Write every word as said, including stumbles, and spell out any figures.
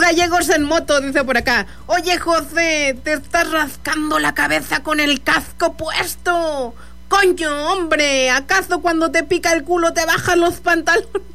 gallegos en moto, dice por acá. Oye, José, te estás rascando la cabeza con el casco puesto. Coño, hombre, ¿acaso cuando te pica el culo te bajan los pantalones?